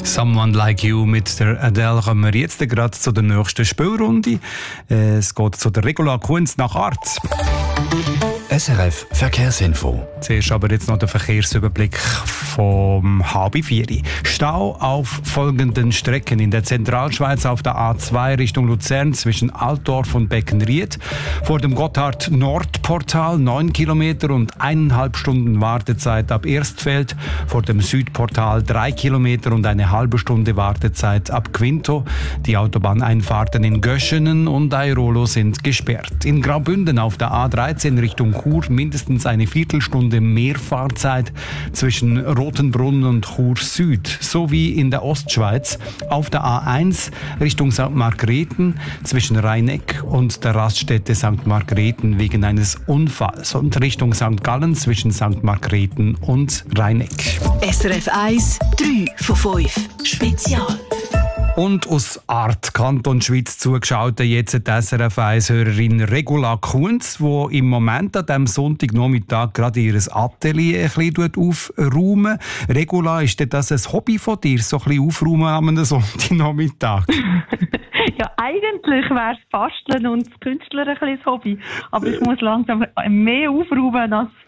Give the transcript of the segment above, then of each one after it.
Someone Like You mit der Adele kommen wir jetzt gerade zu der nächsten Spielrunde. Es geht zu der Regula Kunz nach Art. SRF Verkehrsinfo. Zuerst aber jetzt noch der Verkehrsüberblick vom HB4. Stau auf folgenden Strecken. In der Zentralschweiz auf der A2 Richtung Luzern zwischen Altdorf und Beckenried. Vor dem Gotthard-Nordportal 9 Kilometer und 1,5 Stunden Wartezeit ab Erstfeld. Vor dem Südportal 3 Kilometer und eine halbe Stunde Wartezeit ab Quinto. Die Autobahneinfahrten in Göschenen und Airolo sind gesperrt. In Graubünden auf der A13 Richtung Chur mindestens eine Viertelstunde mehr Fahrzeit zwischen Rotenbrunn und Chur Süd, sowie in der Ostschweiz auf der A1 Richtung St. Margrethen zwischen Rheineck und der Raststätte St. Margrethen wegen eines Unfalls und Richtung St. Gallen zwischen St. Margrethen und Rheineck. SRF 1, 3 von 5 Spezial. Und aus Art Kanton Schweiz zugeschaut jetzt die SRF 1-Hörerin Regula Kunz, die im Moment an diesem Sonntagnachmittag gerade ihr Atelier ein bisschen aufräumen. Regula, ist das ein Hobby von dir, so ein bisschen aufräumen an einem Sonntagnachmittag? Ja, eigentlich wäre es Basteln und das Künstler ein bisschen das Hobby. Aber ich muss langsam mehr aufräumen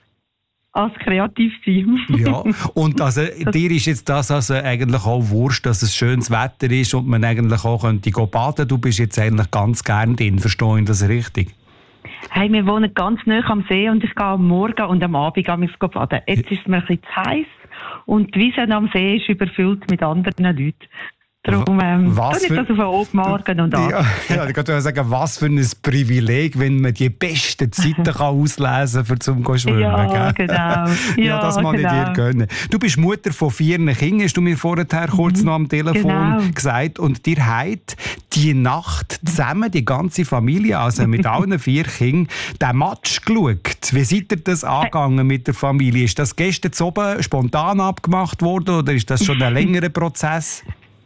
als kreativ sein. Ja, und also, dir ist jetzt das also eigentlich auch wurscht, dass es schönes Wetter ist und man eigentlich auch könnte baden. Du bist jetzt eigentlich ganz gern drin, verstehe ich das richtig? Hey, wir wohnen ganz nah am See und ich gehe am Morgen und am Abend baden. Jetzt ist es mir ein bisschen zu heiß und die Wiese am See ist überfüllt mit anderen Leuten. Darum was ich das auf den Obmorgen und an. Ja, ich kann sagen, was für ein Privileg, wenn man die besten Zeiten kann auslesen kann, zum Schwimmen. Ja, gell? Genau. Ja, das kann ich dir gönnen. Du bist Mutter von 4 Kindern, hast du mir vorher kurz noch am Telefon gesagt. Und dir hat die Nacht zusammen, die ganze Familie, also mit allen 4 Kindern, den Match geschaut. Wie seid ihr das angegangen mit der Familie? Ist das gestern oben spontan abgemacht worden oder ist das schon ein längerer Prozess?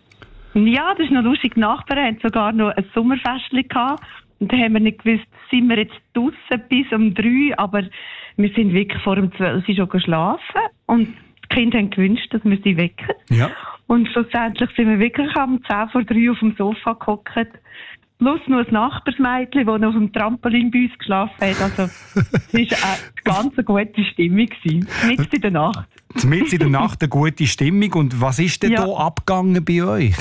Ja, das ist noch lustig. Die Nachbarn hatten sogar noch ein Sommerfestchen gehabt. Und da haben wir nicht gewusst, sind wir jetzt draussen bis um 3, aber wir sind wirklich vor um 12 Uhr schon geschlafen. Und die Kinder haben gewünscht, dass wir sie wecken. Ja. Und schlussendlich sind wir wirklich um 10 vor 3 auf dem Sofa gehockt. Plus noch ein Nachbarsmädchen, das noch auf dem Trampolin bei uns geschlafen hat. Also, es war eine ganz gute Stimmung. Mitten in der Nacht. Mitten in der Nacht eine gute Stimmung. Und was ist denn da abgegangen bei euch?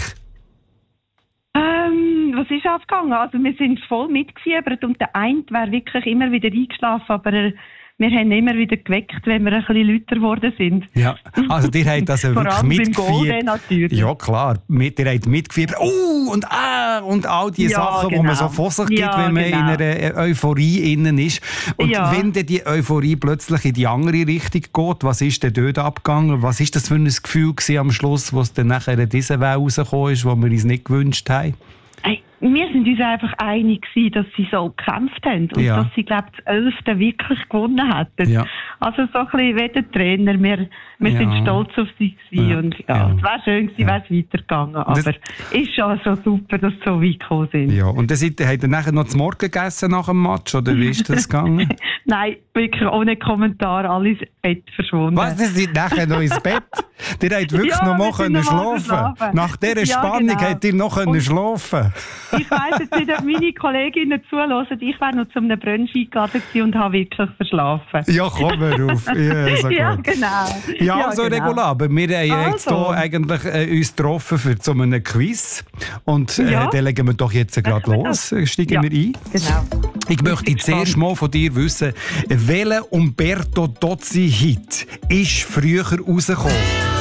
Was ist abgegangen? Also, wir sind voll mitgefiebert und der eine wäre wirklich immer wieder eingeschlafen, aber wir haben immer wieder geweckt, wenn wir ein bisschen lauter geworden sind. Ja, also ihr habt also wirklich mitgefiebert. Natürlich. Ja klar, ihr habt mitgefiebert. Und all die Sachen, die man so vor sich gibt, wenn man in einer Euphorie innen ist. Und wenn dann die Euphorie plötzlich in die andere Richtung geht, was ist denn dort abgegangen? Was ist das für ein Gefühl gewesen am Schluss, wo es dann nachher in diese Welt rausgekommen ist, die wir uns nicht gewünscht haben? Wir sind uns einfach einig gewesen, dass sie so gekämpft haben und dass sie, glaube ich, das 11. wirklich gewonnen hätten. Ja. Also so ein bisschen wie der Trainer. Wir sind stolz auf sie gewesen und es wäre schön gewesen, wäre es weitergegangen. Aber es ist schon so super, dass sie so weit gekommen sind. Ja, und dann habt ihr nachher noch zum Morgen gegessen nach dem Match, oder wie ist das gegangen? Nein, wirklich ohne Kommentar, alle ins Bett verschwunden. Was, ihr seid nachher noch ins Bett? Ihr habt wirklich noch mal schlafen. Nach dieser Spannung habt ihr noch schlafen. Ich weiss jetzt nicht, ob meine Kolleginnen zuhören. Ich wäre noch zu einem Brunch eingeladen und habe wirklich verschlafen. Ja, komm mal auf. Ja, so ja, genau. Ja, also genau. Regula, aber wir haben jetzt hier eigentlich uns getroffen für so einen Quiz. Und dann legen wir doch jetzt gerade los. Steigen wir ein. Genau. Ich möchte zuerst mal von dir wissen, welcher Umberto Tozzi-Hit ist früher rausgekommen?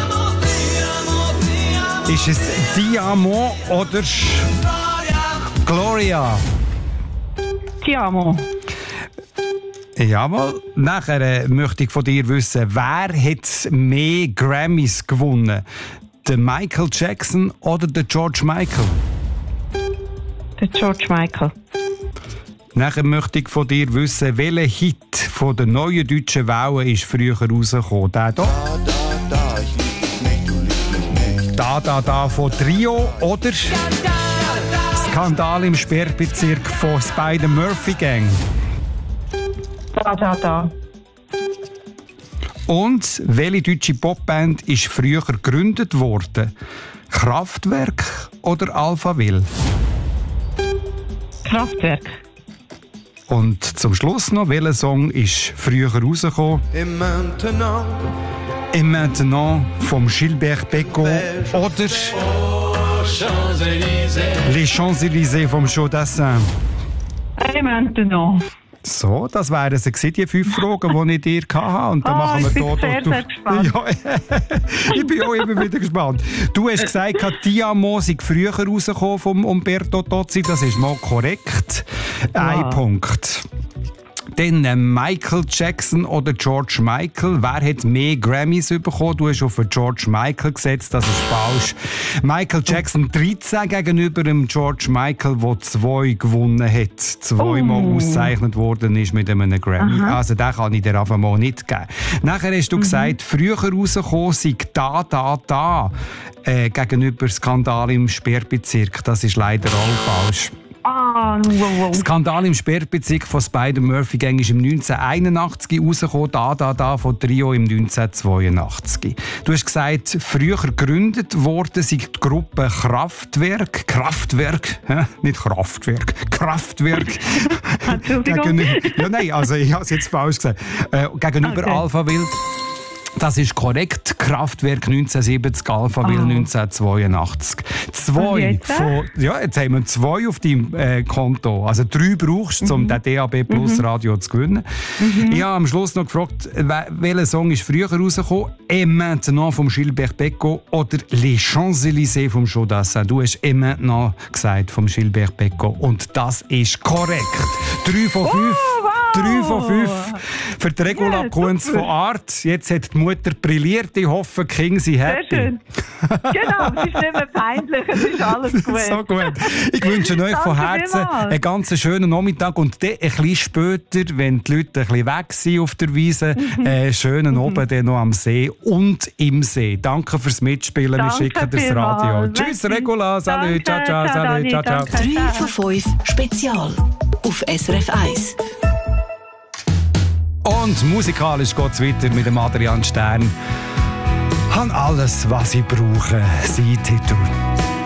Ist es Ti amo oder Gloria? Ti amo. Jawohl. Nachher möchte ich von dir wissen, wer hat mehr Grammys gewonnen? Der Michael Jackson oder der George Michael? Der George Michael. Nachher möchte ich von dir wissen, welcher Hit von der neuen deutschen Welle ist früher rausgekommen? Der hier? Da von Trio oder Skandal im Sperrbezirk von Spider Murphy Gang? Da. Und welche deutsche Popband ist früher gegründet worden? Kraftwerk oder Alphaville? Kraftwerk. Und zum Schluss noch, welcher Song ist früher rausgekommen? Et maintenant vom Gilbert Bécaud oder Les Champs-Élysées vom Chaudassin. Et maintenant. So, das wären sie, die 5 Fragen, die ich dir hatte. Und dann machen wir ich bin dort, sehr gespannt. Ja, ich bin auch immer wieder gespannt. Du hast gesagt, Ti amo sei früher rausgekommen vom Umberto Tozzi. Das ist mal korrekt. Ein Punkt. Dann Michael Jackson oder George Michael. Wer hat mehr Grammys bekommen? Du hast auf George Michael gesetzt, das ist falsch. Michael Jackson 13 gegenüber dem George Michael, der 2 gewonnen hat. 2-mal ausgezeichnet worden ist mit einem Grammy. Aha. Also den kann ich dir einfach mal nicht geben. Nachher hast du gesagt, früher rausgekommen sei Da gegenüber Skandal im Sperrbezirk. Das ist leider auch falsch. Skandal im Sperrbezirk von Spider-Murphy-Gang ist im 1981 rausgekommen, Da von Trio im 1982. Du hast gesagt, früher gegründet worden sei die Gruppe Kraftwerk, nicht Kraftwerk, Kraftwerk. Entschuldigung. Ja, nein, also ich habe es jetzt falsch gesagt. Gegenüber Alphaville. Das ist korrekt. Kraftwerk 1970, Alphaville 1982. 2 von, ja, jetzt haben wir 2 auf deinem Konto. Also 3 brauchst du, um den DAB Plus Radio zu gewinnen. Ich habe am Schluss noch gefragt, welcher Song ist früher rausgekommen? Et maintenant vom Gilbert Bécaud oder Les Champs-Élysées vom Chaudassin? Du hast Et maintenant gesagt vom Gilbert Bécaud. Und das ist korrekt. 3 von 5. 3 von 5 für die Regula Kunz von Art. Jetzt hat die Mutter brilliert. Ich hoffe, King sie happy. Sehr schön. Genau, es ist nicht mehr peinlich, es ist alles gut. So gut. Ich wünsche euch von Herzen einen ganz schönen Nachmittag und dann ein bisschen später, wenn die Leute ein bisschen weg sind auf der Wiese, einen schönen Abend dann noch am See und im See. Danke fürs Mitspielen. Wir schicken das Radio. Tschüss, Regula. Salut. Ciao, ciao. Salut. Ciao, ciao. 3 von 5 Spezial auf SRF 1. Und musikalisch geht es weiter mit dem Adrian Stern. Han alles, was ich brauche, sein Titel.